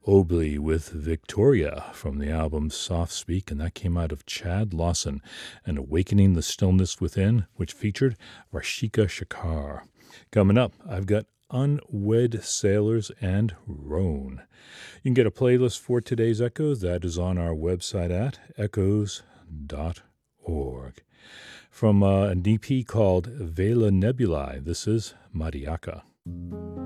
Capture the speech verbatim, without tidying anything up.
Obley with Victoria from the album Soft Speak, and that came out of Chad Lawson, and Awakening the Stillness Within, which featured Rashika Shakar. Coming up, I've got Unwed Sailors and Roan. You can get a playlist for today's Echoes. That is on our website at echoes dot org. From uh, an E P called Vela Nebulae, this is Mariaka.